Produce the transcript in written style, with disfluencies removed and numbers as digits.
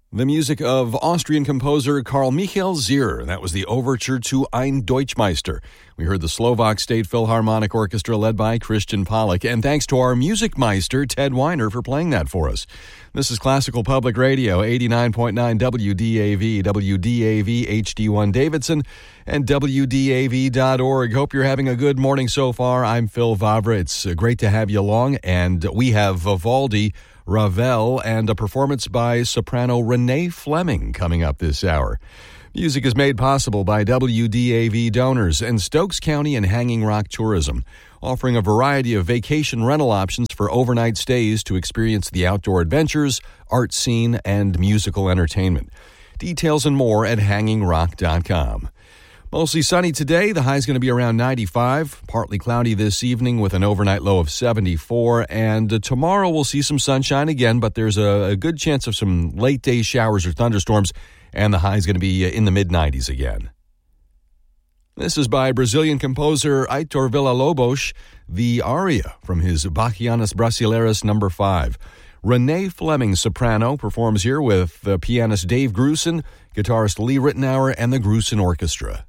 The music of Austrian composer Karl Michael Zier. That was the overture to Ein Deutschmeister. We heard the Slovak State Philharmonic Orchestra led by Christian Pollack. And thanks to our music meister, Ted Weiner, for playing that for us. This is Classical Public Radio, 89.9 WDAV, WDAV HD1 Davidson, and WDAV.org. Hope you're having a good morning so far. I'm Phil Vavra. It's great to have you along. And we have Vivaldi, Ravel, and a performance by soprano Renee Fleming coming up this hour. Music is made possible by WDAV donors and Stokes County and Hanging Rock Tourism, offering a variety of vacation rental options for overnight stays to experience the outdoor adventures, art scene, and musical entertainment. Details and more at hangingrock.com. Mostly sunny today. The high is going to be around 95. Partly cloudy this evening with an overnight low of 74. And tomorrow we'll see some sunshine again, but there's a good chance of some late day showers or thunderstorms, and the high is going to be in the mid-90s again. This is by Brazilian composer Heitor Villa-Lobos, the aria from his Bachianas Brasileiras No. 5. Renee Fleming, soprano, performs here with pianist Dave Grusin, guitarist Lee Rittenauer, and the Grusin Orchestra.